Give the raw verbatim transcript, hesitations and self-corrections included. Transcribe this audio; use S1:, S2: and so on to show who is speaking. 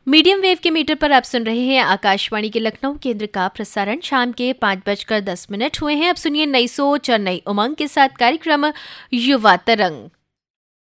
S1: Medium wave के metre पर आप सुन रहे हैं आकाशवाणी के लखनऊ केंद्र का प्रसारण। शाम के पाँच बजकर दस मिनट हुए हैं। अब सुनिए नई सोच और नई उमंग के साथ कार्यक्रम युवा तरंग।